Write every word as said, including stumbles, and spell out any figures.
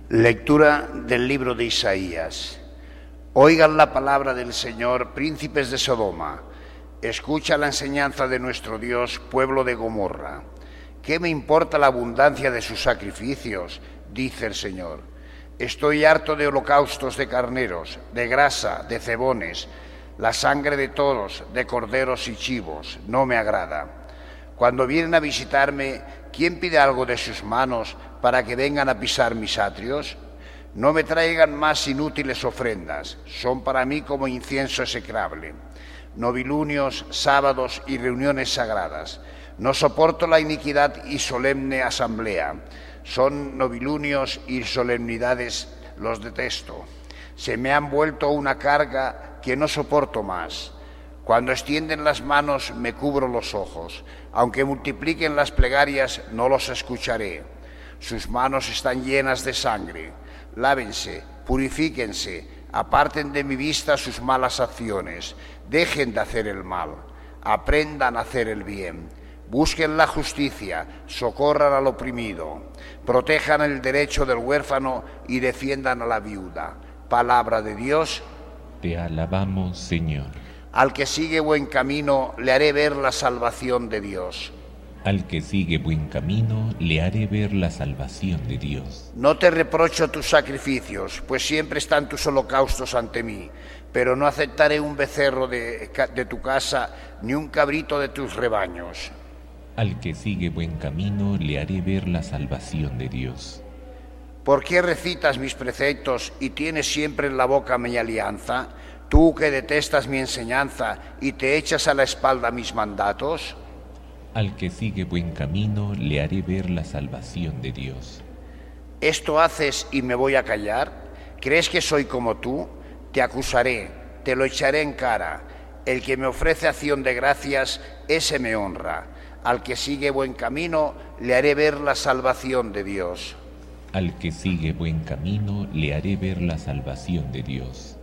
Lectura del libro de Isaías. Oigan la palabra del Señor, príncipes de Sodoma. Escucha la enseñanza de nuestro Dios, pueblo de Gomorra. ¿Qué me importa la abundancia de sus sacrificios?, dice el Señor. Estoy harto de holocaustos de carneros, de grasa, de cebones, la sangre de toros, de corderos y chivos. No me agrada. Cuando vienen a visitarme, ¿quién pide algo de sus manos para que vengan a pisar mis atrios? No me traigan más inútiles ofrendas, son para mí como incienso execrable. Novilunios, sábados y reuniones sagradas. No soporto la iniquidad y solemne asamblea. Son novilunios y solemnidades, los detesto. Se me han vuelto una carga que no soporto más. Cuando extienden las manos me cubro los ojos. Aunque multipliquen las plegarias, no los escucharé. Sus manos están llenas de sangre. Lávense, purifíquense, aparten de mi vista sus malas acciones. Dejen de hacer el mal, aprendan a hacer el bien. Busquen la justicia, socorran al oprimido. Protejan el derecho del huérfano y defiendan a la viuda. Palabra de Dios. Te alabamos, Señor. Al que sigue buen camino, le haré ver la salvación de Dios. Al que sigue buen camino, le haré ver la salvación de Dios. No te reprocho tus sacrificios, pues siempre están tus holocaustos ante mí, pero no aceptaré un becerro de, de tu casa, ni un cabrito de tus rebaños. Al que sigue buen camino, le haré ver la salvación de Dios. ¿Por qué recitas mis preceptos y tienes siempre en la boca mi alianza? Tú que detestas mi enseñanza y te echas a la espalda mis mandatos. Al que sigue buen camino, le haré ver la salvación de Dios. ¿Esto haces y me voy a callar? ¿Crees que soy como tú? Te acusaré, te lo echaré en cara. El que me ofrece acción de gracias, ese me honra. Al que sigue buen camino, le haré ver la salvación de Dios. Al que sigue buen camino, le haré ver la salvación de Dios.